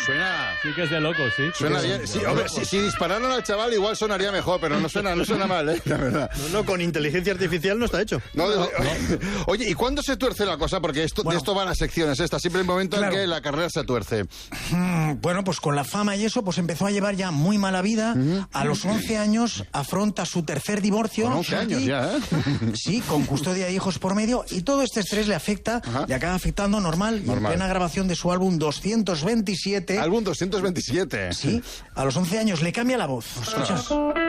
Suena... Sí que es de loco, sí. Suena bien. Sí, hombre, si dispararan al chaval igual sonaría mejor, pero no suena mal, la verdad. No, con inteligencia artificial no está hecho. No. Oye, ¿y cuándo se tuerce la cosa? Porque de esto van las secciones estas. Siempre el momento en que la carrera se tuerce. Bueno, pues con la fama y eso, pues empezó a llevar ya muy mala vida. A los 11 años afronta su tercer divorcio. Con 11 años ya, ¿eh? Sí, con custodia de hijos por medio. Y todo este estrés le afecta, le acaba afectando normal. Y en plena grabación de su álbum 227... Álbum 227. Sí, a los 11 años le cambia la voz. ¿Escuchas?